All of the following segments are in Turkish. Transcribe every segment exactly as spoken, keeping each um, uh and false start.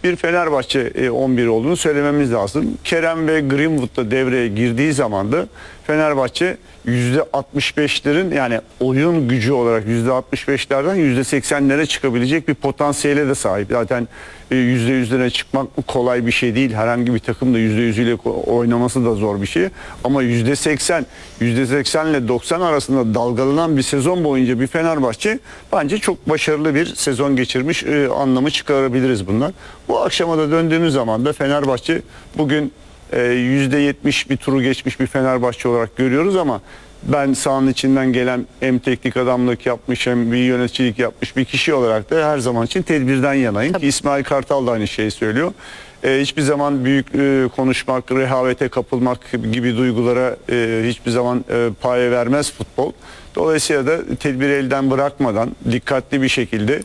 bir Fenerbahçe on bir olduğunu söylememiz lazım. Kerem ve Greenwood da devreye girdiği zaman da Fenerbahçe yüzde altmış beşlerin yani oyun gücü olarak yüzde altmış beşlerden yüzde seksenlere çıkabilecek bir potansiyele de sahip. Zaten yüzde yüzlere çıkmak kolay bir şey değil. Herhangi bir takım da yüzde yüzüyle oynaması da zor bir şey. Ama yüzde seksen, yüzde seksen ile doksan arasında dalgalanan bir sezon boyunca bir Fenerbahçe bence çok başarılı bir sezon geçirmiş e, anlamı çıkarabiliriz bundan. Bu akşama da döndüğümüz zaman da Fenerbahçe bugün yüzde yetmiş bir turu geçmiş bir Fenerbahçe olarak görüyoruz ama ben sahanın içinden gelen hem teknik adamlık yapmış hem bir yöneticilik yapmış bir kişi olarak da her zaman için tedbirden yanayım. Ki İsmail Kartal da aynı şeyi söylüyor. Ee, hiçbir zaman büyük e, konuşmak, rehavete kapılmak gibi duygulara e, hiçbir zaman e, paye vermez futbol. Dolayısıyla da tedbiri elden bırakmadan dikkatli bir şekilde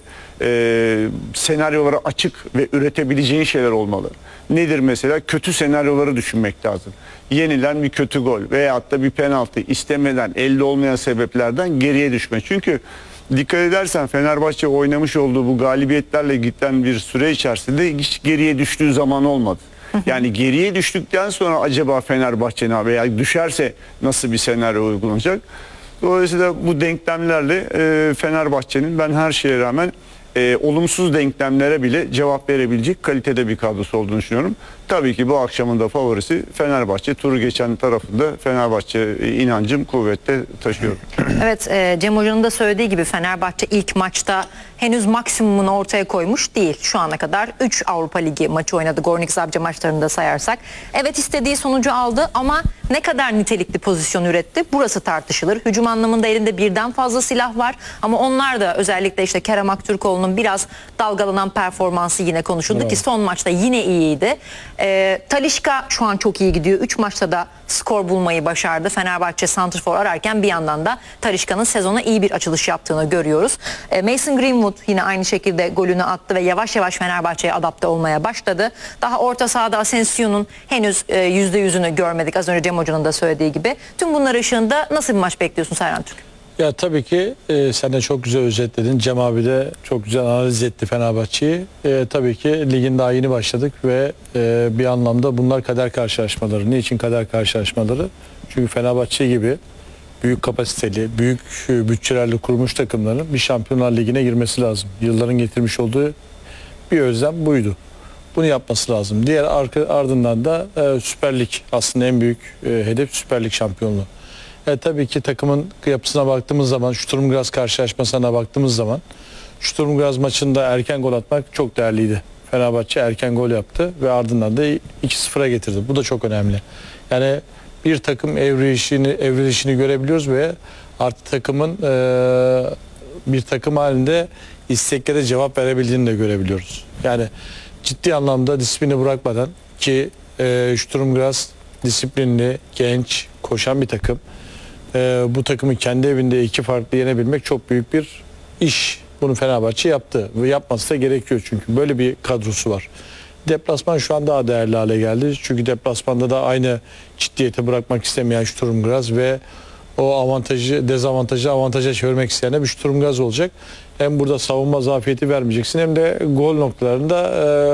e, senaryolara açık ve üretebileceğin şeyler olmalı. Nedir mesela? Kötü senaryoları düşünmek lazım. Yenilen bir kötü gol veyahut da bir penaltı istemeden elde olmayan sebeplerden geriye düşme. Çünkü dikkat edersen Fenerbahçe oynamış olduğu bu galibiyetlerle giden bir süre içerisinde hiç geriye düştüğü zaman olmadı. Yani geriye düştükten sonra acaba Fenerbahçe ne veya düşerse nasıl bir senaryo uygulanacak? Dolayısıyla bu denklemlerle e, Fenerbahçe'nin ben her şeye rağmen e, olumsuz denklemlere bile cevap verebilecek kalitede bir kadrosu olduğunu düşünüyorum. Tabii ki bu akşamın da favorisi Fenerbahçe. Turu geçen tarafında Fenerbahçe inancım kuvvetle taşıyorum. Evet, e, Cem Hoca'nın da söylediği gibi Fenerbahçe ilk maçta henüz maksimumunu ortaya koymuş değil. Şu ana kadar üç Avrupa Ligi maçı oynadı. Gornik Zabrze maçlarını da sayarsak. Evet, istediği sonucu aldı ama ne kadar nitelikli pozisyon üretti? Burası tartışılır. Hücum anlamında elinde birden fazla silah var ama onlar da özellikle işte Kerem Aktürkoğlu'nun biraz dalgalanan performansı yine konuşuldu evet. Ki son maçta yine iyiydi. E, Talisca şu an çok iyi gidiyor. üç maçta da skor bulmayı başardı. Fenerbahçe santrfor ararken bir yandan da Talisca'nın sezona iyi bir açılış yaptığını görüyoruz. E, Mason Greenwood yine aynı şekilde golünü attı ve yavaş yavaş Fenerbahçe'ye adapte olmaya başladı. Daha orta sahada Asensio'nun henüz e, yüzde yüzünü görmedik. Az önce Cem Hoca'nın da söylediği gibi. Tüm bunlar ışığında nasıl bir maç bekliyorsun Serhan Türk? Ya tabii ki e, sen de çok güzel özetledin. Cem abi de çok güzel analiz etti Fenerbahçe'yi. E, tabii ki ligin daha yeni başladık ve e, bir anlamda bunlar kader karşılaşmaları. Niçin kader karşılaşmaları? Çünkü Fenerbahçe gibi büyük kapasiteli, büyük bütçelerle kurmuş takımların bir Şampiyonlar Ligi'ne girmesi lazım. Yılların getirmiş olduğu bir özlem buydu. Bunu yapması lazım. Diğer arka, ardından da e, Süper Lig aslında en büyük e, hedef Süper Lig şampiyonluğu. E, tabii ki takımın yapısına baktığımız zaman, Sturm Graz karşılaşmasına baktığımız zaman Sturm Graz maçında erken gol atmak çok değerliydi. Fenerbahçe erken gol yaptı ve ardından da iki sıfıra getirdi. Bu da çok önemli. Yani bir takım evrilişini, evrilişini görebiliyoruz ve artık takımın e, bir takım halinde isteklere cevap verebildiğini de görebiliyoruz. Yani ciddi anlamda disiplini bırakmadan ki e, Sturm Graz disiplinli, genç, koşan bir takım. E, bu takımı kendi evinde iki farklı yenebilmek çok büyük bir iş. Bunu Fenerbahçe yaptı ve yapması da gerekiyor çünkü böyle bir kadrosu var. Deplasman şu an daha değerli hale geldi. Çünkü deplasmanda da aynı ciddiyete bırakmak istemeyen Sturm Graz ve o avantajı, dezavantajı avantaja çevirmek isteyen bir Sturm Graz olacak. Hem burada savunma zafiyeti vermeyeceksin hem de gol noktalarında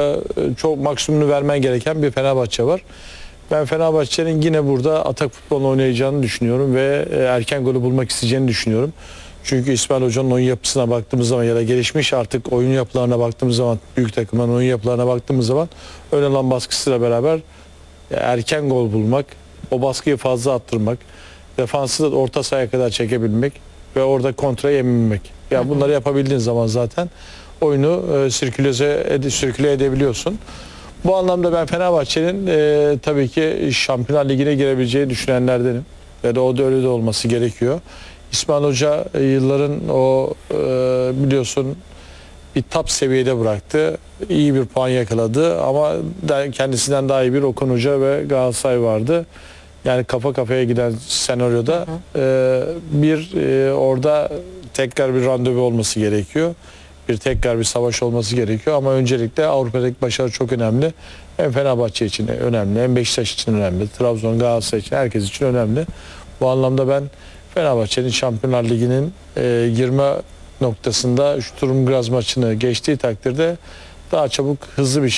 e, çok maksimumunu vermen gereken bir Fenerbahçe var. Ben Fenerbahçe'nin yine burada atak futbolunu oynayacağını düşünüyorum ve e, erken golü bulmak isteyeceğini düşünüyorum. Çünkü İsmail Hoca'nın oyun yapısına baktığımız zaman ya da gelişmiş artık oyun yapılarına baktığımız zaman, büyük takımların oyun yapılarına baktığımız zaman ön alan baskısıyla beraber erken gol bulmak, o baskıyı fazla attırmak, defansı da orta sahaya kadar çekebilmek ve orada kontraya yememek. Ya yani bunları yapabildiğin zaman zaten oyunu e, sirküle, ede, sirküle edebiliyorsun. Bu anlamda ben Fenerbahçe'nin e, tabii ki Şampiyonlar Ligi'ne girebileceğini düşünenlerdenim. Ve de o da öyle de olması gerekiyor. İsmail Hoca yılların o e, biliyorsun bir top seviyede bıraktı. İyi bir puan yakaladı ama kendisinden daha iyi bir Okan Hoca ve Galatasaray vardı. Yani kafa kafaya giden senaryoda hı hı. E, bir e, orada tekrar bir randevu olması gerekiyor. Bir tekrar bir savaş olması gerekiyor ama öncelikle Avrupa'daki başarı çok önemli. Hem Fenerbahçe için önemli, hem Beşiktaş için önemli, Trabzon, Galatasaray için, herkes için önemli. Bu anlamda ben Fenerbahçe'nin Şampiyonlar Ligi'nin e, girme noktasında Sturm Graz maçını geçtiği takdirde daha çabuk, hızlı bir